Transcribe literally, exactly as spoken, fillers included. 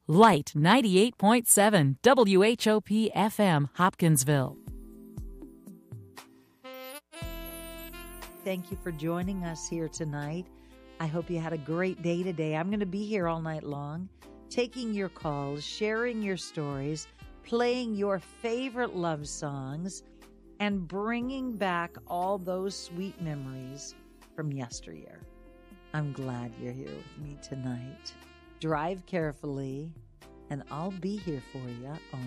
Light ninety-eight point seven W H O P F M, Hopkinsville. Thank you for joining us here tonight. I hope you had a great day today. I'm going to be here all night long, taking your calls, sharing your stories, playing your favorite love songs, and bringing back all those sweet memories from yesteryear. I'm glad you're here with me tonight. Drive carefully, and I'll be here for you all